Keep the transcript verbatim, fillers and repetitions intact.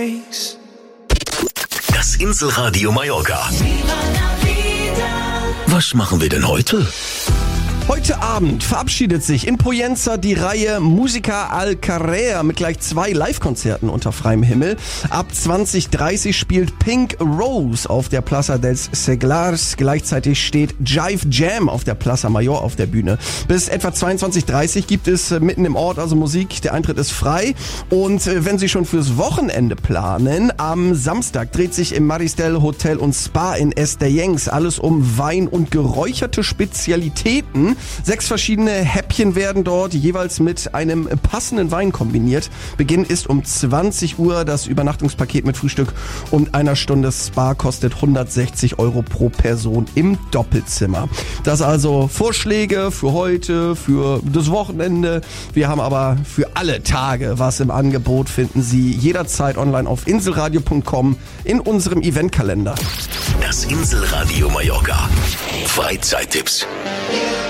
Das Inselradio Mallorca. Was machen wir denn heute? Heute Abend verabschiedet sich in Poyenza die Reihe Musica al Carrer mit gleich zwei Live-Konzerten unter freiem Himmel. Ab zwanzig dreißig spielt Pink Rose auf der Plaza dels Seglars. Gleichzeitig steht Jive Jam auf der Plaza Mayor auf der Bühne. Bis etwa zweiundzwanzig dreißig gibt es mitten im Ort also Musik. Der Eintritt ist frei. Und wenn Sie schon fürs Wochenende planen, am Samstag dreht sich im Maristel Hotel und Spa in Estellencs alles um Wein und geräucherte Spezialitäten. Sechs verschiedene Häppchen werden dort jeweils mit einem passenden Wein kombiniert. Beginn ist um zwanzig Uhr. Das Übernachtungspaket mit Frühstück und einer Stunde Spa kostet hundertsechzig Euro pro Person im Doppelzimmer. Das also Vorschläge für heute, für das Wochenende. Wir haben aber für alle Tage was im Angebot, finden Sie jederzeit online auf inselradio punkt com in unserem Eventkalender. Das Inselradio Mallorca. Freizeittipps.